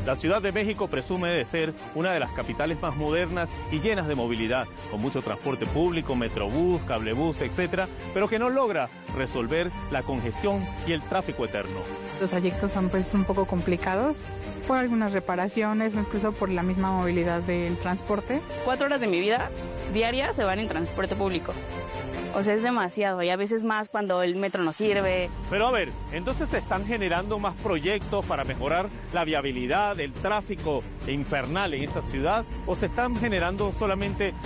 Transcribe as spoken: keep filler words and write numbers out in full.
La Ciudad de México presume de ser una de las capitales más modernas y llenas de movilidad, con mucho transporte público, metrobús, cablebús, etcétera, pero que no logra resolver la congestión y el tráfico eterno. Los trayectos son pues un poco complicados por algunas reparaciones o incluso por la misma movilidad del transporte. Cuatro horas de mi vida diaria se van en transporte público. O sea, es demasiado y a veces más cuando el metro no sirve. Pero a ver, entonces se están generando más proyectos para mejorar la viabilidad, el tráfico infernal en esta ciudad, o se están generando solamente